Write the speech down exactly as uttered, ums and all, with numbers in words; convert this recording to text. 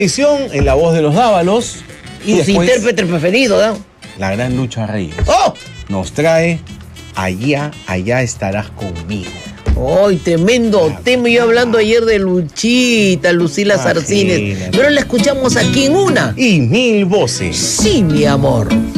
Edición en la voz de los Dávalos. Y su intérprete preferido, ¿no? La gran Lucha Reyes. ¡Oh! Nos trae Allá, allá estarás conmigo. ¡Ay, tremendo ah, tema! Yo hablando ayer de Luchita, Lucila Sarcines. Pero la escuchamos aquí en una y mil voces. Sí, mi amor.